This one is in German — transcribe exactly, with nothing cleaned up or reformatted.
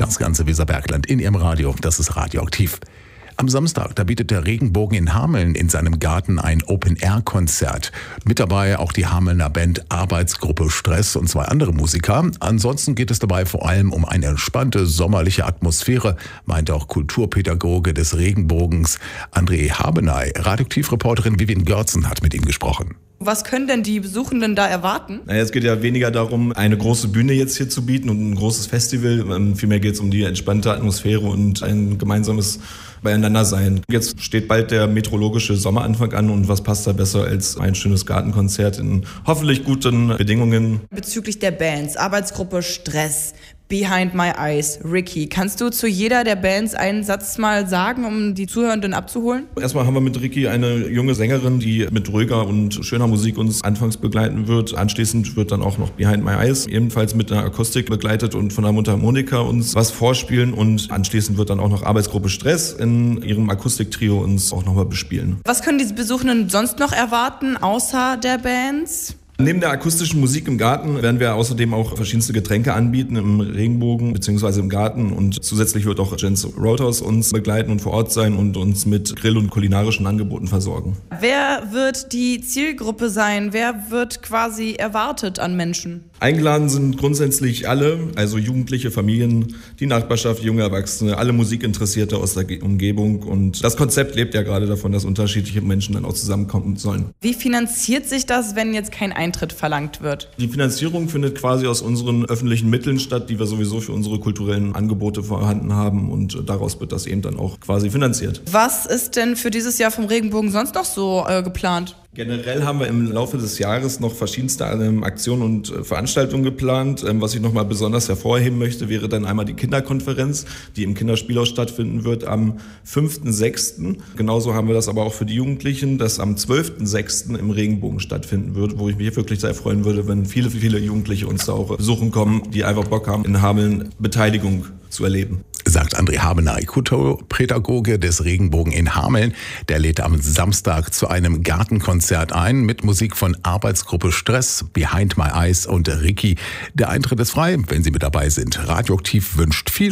Das ganze Weserbergland in Ihrem Radio, das ist Radioaktiv. Am Samstag, da bietet der Regenbogen in Hameln in seinem Garten ein Open-Air-Konzert. Mit dabei auch die Hamelner Band Arbeitsgruppe Stress und zwei andere Musiker. Ansonsten geht es dabei vor allem um eine entspannte sommerliche Atmosphäre, meint auch Kulturpädagoge des Regenbogens André Habenay. Radioaktiv-Reporterin Vivian Görzen hat mit ihm gesprochen. Was können denn die Besuchenden da erwarten? Naja, es geht ja weniger darum, eine große Bühne jetzt hier zu bieten und ein großes Festival. Vielmehr geht es um die entspannte Atmosphäre und ein gemeinsames Beieinandersein. Jetzt steht bald der meteorologische Sommeranfang an und was passt da besser als ein schönes Gartenkonzert in hoffentlich guten Bedingungen. Bezüglich der Bands, Arbeitsgruppe Stress, Behind My Eyes, Ricky. Kannst du zu jeder der Bands einen Satz mal sagen, um die Zuhörenden abzuholen? Erstmal haben wir mit Ricky eine junge Sängerin, die mit ruhiger und schöner Musik uns anfangs begleiten wird. Anschließend wird dann auch noch Behind My Eyes ebenfalls mit einer Akustik begleitet und von der Mundharmonika uns was vorspielen. Und anschließend wird dann auch noch Arbeitsgruppe Stress in ihrem Akustiktrio uns auch nochmal bespielen. Was können die Besuchenden sonst noch erwarten, außer der Bands? Neben der akustischen Musik im Garten werden wir außerdem auch verschiedenste Getränke anbieten im Regenbogen bzw. im Garten und zusätzlich wird auch Jens Roadhouse uns begleiten und vor Ort sein und uns mit Grill- und kulinarischen Angeboten versorgen. Wer wird die Zielgruppe sein? Wer wird quasi erwartet an Menschen? Eingeladen sind grundsätzlich alle, also Jugendliche, Familien, die Nachbarschaft, junge Erwachsene, alle Musikinteressierte aus der Umgebung und das Konzept lebt ja gerade davon, dass unterschiedliche Menschen dann auch zusammenkommen sollen. Wie finanziert sich das, wenn jetzt kein Eintritt verlangt wird? Die Finanzierung findet quasi aus unseren öffentlichen Mitteln statt, die wir sowieso für unsere kulturellen Angebote vorhanden haben und daraus wird das eben dann auch quasi finanziert. Was ist denn für dieses Jahr vom Regenbogen sonst noch so äh, geplant? Generell haben wir im Laufe des Jahres noch verschiedenste ähm, Aktionen und äh, Veranstaltungen geplant. Ähm, was ich nochmal besonders hervorheben möchte, wäre dann einmal die Kinderkonferenz, die im Kinderspielhaus stattfinden wird am fünften sechsten Genauso haben wir das aber auch für die Jugendlichen, das am zwölften sechsten im Regenbogen stattfinden wird, wo ich mich wirklich sehr freuen würde, wenn viele, viele Jugendliche uns da auch besuchen kommen, die einfach Bock haben, in Hameln Beteiligung zu erleben. Sagt André Habenay, Kulturpädagoge des Regenbogen in Hameln. Der lädt am Samstag zu einem Gartenkonzert ein mit Musik von Arbeitsgruppe Stress, Behind My Eyes und Ricky. Der Eintritt ist frei, wenn Sie mit dabei sind. Radioaktiv wünscht viel